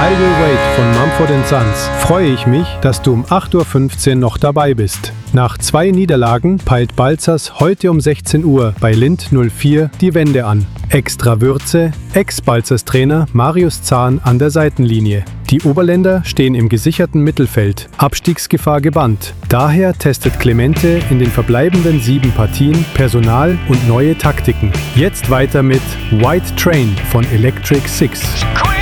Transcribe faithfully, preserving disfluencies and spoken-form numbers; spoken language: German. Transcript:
I Will Wait von Mumford and Sons freue ich mich, dass du um acht Uhr fünfzehn noch dabei bist. Nach zwei Niederlagen peilt Balzers heute um sechzehn Uhr bei Lindt null vier die Wende an. Extra Würze, Ex-Balzers-Trainer Marius Zahn an der Seitenlinie. Die Oberländer stehen im gesicherten Mittelfeld, Abstiegsgefahr gebannt. Daher testet Clemente in den verbleibenden sieben Partien Personal und neue Taktiken. Jetzt weiter mit White Train von Electric Six.